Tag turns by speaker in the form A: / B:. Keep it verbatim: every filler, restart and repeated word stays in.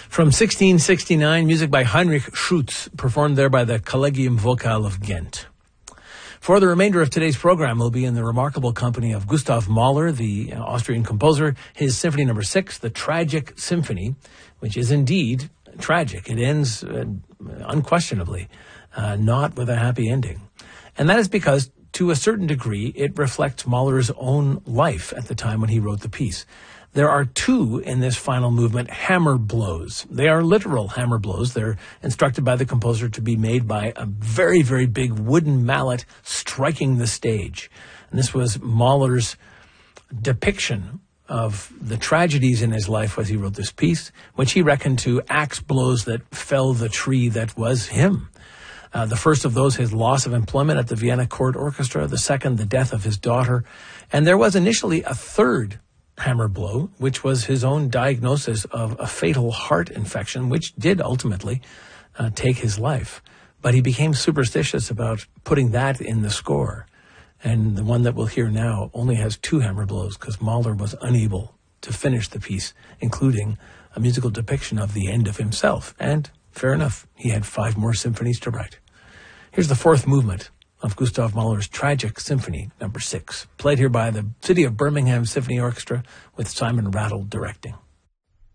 A: From sixteen sixty-nine, music by Heinrich Schütz, performed there by the Collegium Vocal of Ghent. For the remainder of today's program, we'll be in the remarkable company of Gustav Mahler, the Austrian composer, his Symphony Number Six, the Tragic Symphony, which is indeed tragic. It ends uh, unquestionably uh, not with a happy ending. And that is because, to a certain degree, it reflects Mahler's own life at the time when he wrote the piece. There are two in this final movement hammer blows. They are literal hammer blows. They're instructed by the composer to be made by a very, very big wooden mallet striking the stage. And this was Mahler's depiction of the tragedies in his life as he wrote this piece, which he reckoned to axe blows that fell the tree that was him. Uh, the first of those, his loss of employment at the Vienna Court Orchestra. The second, the death of his daughter. And there was initially a third hammer blow, which was his own diagnosis of a fatal heart infection, which did ultimately uh, take his life. But he became superstitious about putting that in the score. And the one that we'll hear now only has two hammer blows because Mahler was unable to finish the piece, including a musical depiction of the end of himself. And fair enough, he had five more symphonies to write. Here's the fourth movement of Gustav Mahler's Tragic Symphony Number Six, played here by the City of Birmingham Symphony Orchestra with Simon Rattle directing.